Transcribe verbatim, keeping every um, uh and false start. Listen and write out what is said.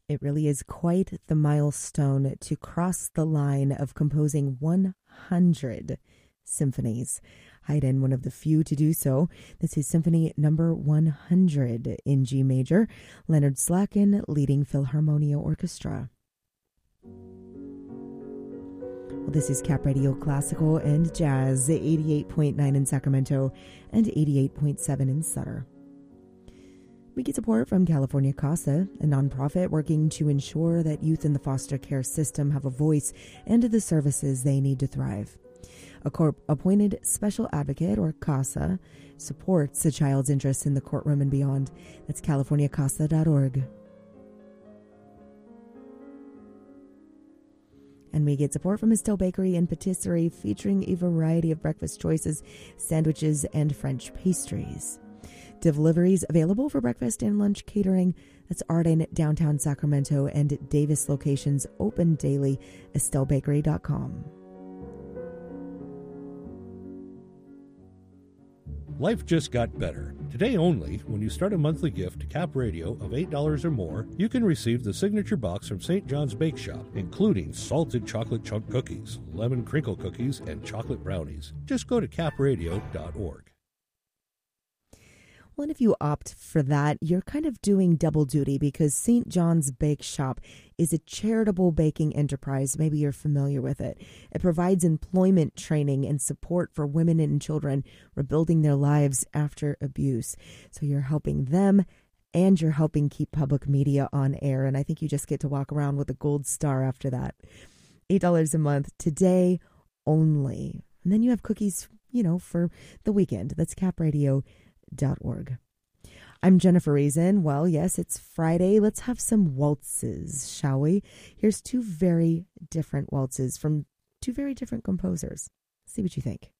It really is quite the milestone to cross the line of composing one hundred symphonies. Haydn, one of the few to do so. This is Symphony Number one hundred in G major. Leonard Slacken leading Philharmonia Orchestra. Well, this is Cap Radio Classical and Jazz, eighty-eight point nine in Sacramento and eighty-eight point seven in Sutter. We get support from California CASA, a nonprofit working to ensure that youth in the foster care system have a voice and the services they need to thrive. A court-appointed special advocate, or CASA, supports a child's interests in the courtroom and beyond. That's california casa dot org. And we get support from Estelle Bakery and Patisserie, featuring a variety of breakfast choices, sandwiches, and French pastries. Deliveries available for breakfast and lunch catering. That's Arden, downtown Sacramento, and Davis locations open daily. estelle bakery dot com. Life just got better. Today only, when you start a monthly gift to Cap Radio of eight dollars or more, you can receive the signature box from Saint John's Bake Shop, including salted chocolate chunk cookies, lemon crinkle cookies, and chocolate brownies. Just go to cap radio dot org. Well, and if you opt for that, you're kind of doing double duty, because Saint John's Bake Shop is a charitable baking enterprise. Maybe you're familiar with it. It provides employment training and support for women and children rebuilding their lives after abuse. So you're helping them, and you're helping keep public media on air. And I think you just get to walk around with a gold star after that. eight dollars a month today only. And then you have cookies, you know, for the weekend. That's cap radio dot org. I'm Jennifer Reason. Well, yes, it's Friday. Let's have some waltzes, shall we? Here's two very different waltzes from two very different composers. See what you think.